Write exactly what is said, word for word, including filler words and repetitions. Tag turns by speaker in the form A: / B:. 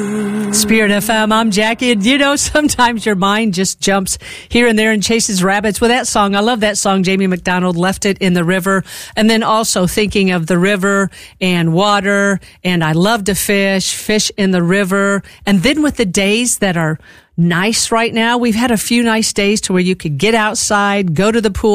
A: Spirit F M, I'm Jackie, and you know, sometimes your mind just jumps here and there and chases rabbits. With that song, I love that song, Jamie McDonald, Left It in the River, and then also thinking of the river and water, and I love to fish, fish in the river, and then with the days that are nice right now, we've had a few nice days to where you could get outside, go to the pool,